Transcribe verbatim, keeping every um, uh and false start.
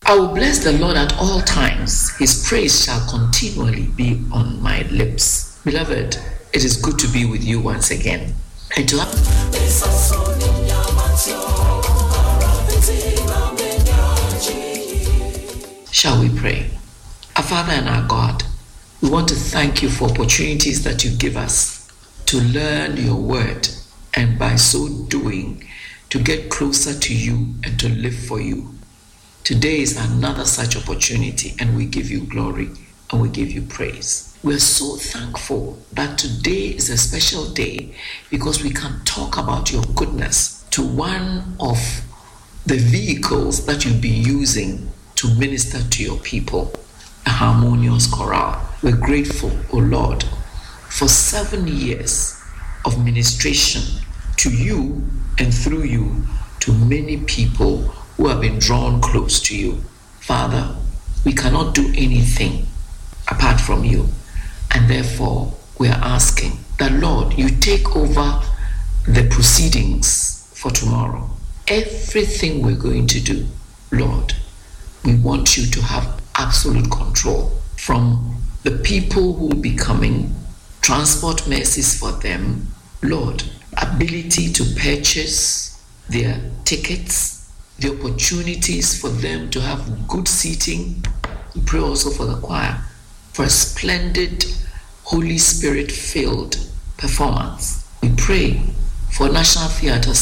I will bless the Lord at all times. His praise shall continually be on my lips. Beloved, it is good to be with you once again. And to have... Shall we pray? Our Father and our God, we want to thank you for opportunities that you give us to learn your word, and by so doing, to get closer to you and to live for you. Today is another such opportunity, and we give you glory and we give you praise. We're so thankful that today is a special day because we can talk about your goodness to one of the vehicles that you'll be using to minister to your people, a harmonious chorale. We're grateful, O Lord, for seven years of ministration to you and through you to many people who have been drawn close to you. Father, we cannot do anything apart from you, and therefore we are asking that, Lord, you take over the proceedings for tomorrow. Everything we're going to do, Lord, we want you to have absolute control from the people who will be coming, transport mercies for them, Lord, ability to purchase their tickets, the opportunities for them to have good seating. We pray also for the choir for a splendid Holy Spirit filled performance. We pray for National Theatre